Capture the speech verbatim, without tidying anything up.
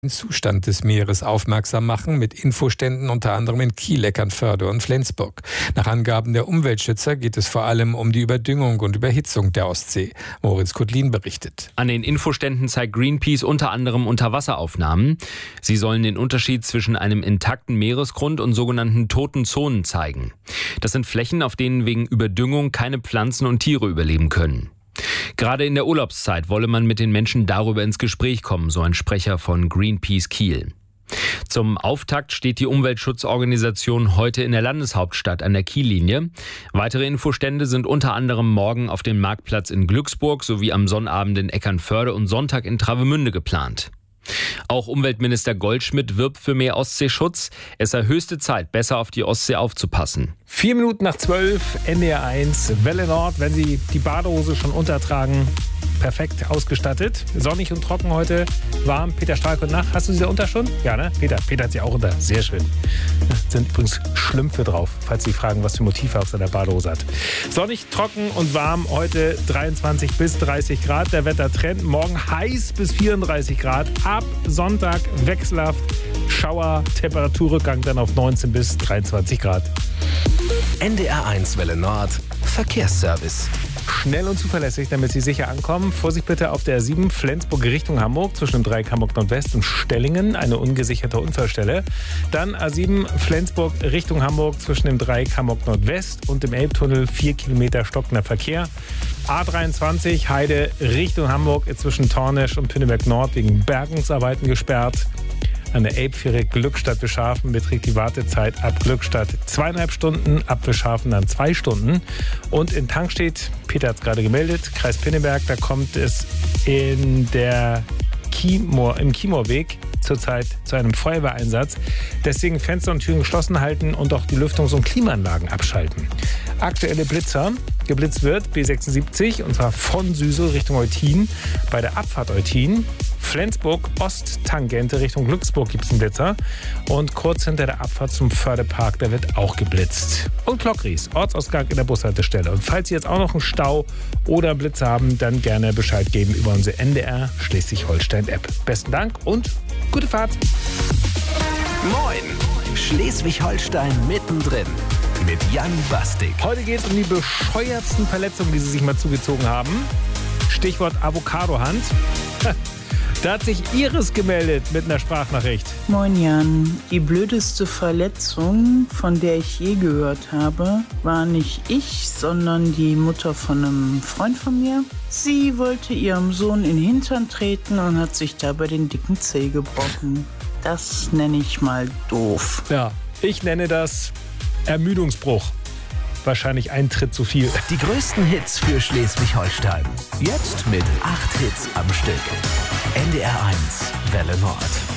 den Zustand des Meeres aufmerksam machen mit Infoständen unter anderem in Kiel, Eckernförde und Flensburg. Nach Angaben der Umweltschützer geht es vor allem um die Überdüngung und Überhitzung der Ostsee. Moritz Kudlin berichtet. An den Infoständen zeigt Greenpeace unter anderem Unterwasseraufnahmen. Sie sollen den Unterschied zwischen einem intakten Meeresgrund und sogenannten toten Zonen zeigen. Das sind Flächen, auf denen wegen Überdüngung keine Pflanzen und Tiere überleben können. Gerade in der Urlaubszeit wolle man mit den Menschen darüber ins Gespräch kommen, so ein Sprecher von Greenpeace Kiel. Zum Auftakt steht die Umweltschutzorganisation heute in der Landeshauptstadt an der Kiellinie. Weitere Infostände sind unter anderem morgen auf dem Marktplatz in Glücksburg sowie am Sonnabend in Eckernförde und Sonntag in Travemünde geplant. Auch Umweltminister Goldschmidt wirbt für mehr Ostseeschutz. Es sei höchste Zeit, besser auf die Ostsee aufzupassen. Vier Minuten nach zwölf, N D R eins, Welle Nord, wenn Sie die Badehose schon untertragen. Perfekt ausgestattet. Sonnig und trocken heute, warm. Peter Stark und Nacht. Hast du sie da unter schon? Ja, ne? Peter, Peter hat sie auch unter. Sehr schön. Sind übrigens Schlümpfe drauf, falls Sie fragen, was für Motive er auf seiner Badehose hat. Sonnig, trocken und warm. Heute dreiundzwanzig bis dreißig Grad. Der Wettertrend. Morgen heiß bis vierunddreißig Grad. Ab Sonntag wechselhaft. Schauer, Temperaturrückgang dann auf neunzehn bis dreiundzwanzig Grad. N D R eins Welle Nord Verkehrsservice. Schnell und zuverlässig, damit Sie sicher ankommen. Vorsicht bitte auf der A sieben Flensburg Richtung Hamburg zwischen dem Dreieck Hamburg Nordwest und Stellingen, eine ungesicherte Unfallstelle. Dann A sieben Flensburg Richtung Hamburg zwischen dem Dreieck Hamburg Nordwest und dem Elbtunnel, vier Kilometer stockender Verkehr. A dreiundzwanzig Heide Richtung Hamburg zwischen Tornesch und Pinneberg Nord wegen Bergungsarbeiten gesperrt. An der Elbfähre Glückstadt-Bischhafen beträgt die Wartezeit ab Glückstadt zweieinhalb Stunden, ab Bischhafen dann zwei Stunden. Und in Tankstedt, Peter hat es gerade gemeldet, Kreis Pinneberg, da kommt es in der Chiemor, im Chiemorweg zurzeit zu einem Feuerwehreinsatz. Deswegen Fenster und Türen geschlossen halten und auch die Lüftungs- und Klimaanlagen abschalten. Aktuelle Blitzer. Geblitzt wird B sechsundsiebzig und zwar von Süße Richtung Eutin. Bei der Abfahrt Eutin. Flensburg Osttangente Richtung Glücksburg gibt es einen Blitzer. Und kurz hinter der Abfahrt zum Fördepark, da wird auch geblitzt. Und Glockries, Ortsausgang in der Bushaltestelle. Und falls Sie jetzt auch noch einen Stau oder einen Blitzer haben, dann gerne Bescheid geben über unsere N D R Schleswig-Holstein-App. Besten Dank und gute Fahrt. Moin, Schleswig-Holstein mittendrin mit Jan Bastik. Heute geht es um die bescheuertsten Verletzungen, die Sie sich mal zugezogen haben. Stichwort Avocado-Hand. Da hat sich Iris gemeldet mit einer Sprachnachricht. Moin Jan, die blödeste Verletzung, von der ich je gehört habe, war nicht ich, sondern die Mutter von einem Freund von mir. Sie wollte ihrem Sohn in den Hintern treten und hat sich dabei den dicken Zeh gebrochen. Das nenne ich mal doof. Ja, ich nenne das Ermüdungsbruch. Wahrscheinlich ein Tritt zu viel. Die größten Hits für Schleswig-Holstein. Jetzt mit acht Hits am Stück. N D R eins Welle Nord.